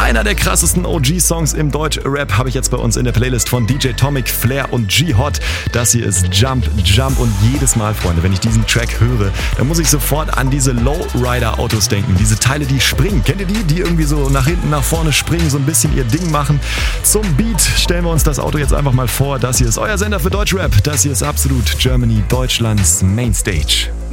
Einer der krassesten OG-Songs im Deutsch-Rap habe ich jetzt bei uns in der Playlist von DJ Tomic, Flair und G-Hot. Das hier ist Jump, Jump und jedes Mal, Freunde, wenn ich diesen Track höre, dann muss ich sofort an diese Lowrider-Autos denken. Diese Teile, die springen. Kennt ihr die irgendwie so nach hinten, nach vorne springen, so ein bisschen ihr Ding machen? Zum Beat stellen wir uns das Auto jetzt einfach mal vor. Das hier ist euer Sender für Deutschrap. Das hier ist absolut Germany, Deutschlands Mainstage.